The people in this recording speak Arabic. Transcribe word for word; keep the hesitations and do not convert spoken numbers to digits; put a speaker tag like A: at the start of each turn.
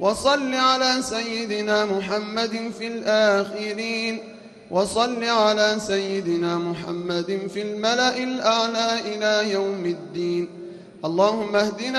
A: وصل على سيدنا محمد في الآخرين وصل على سيدنا محمد في الملأ الأعلى إلى يوم الدين. اللهم اهدنا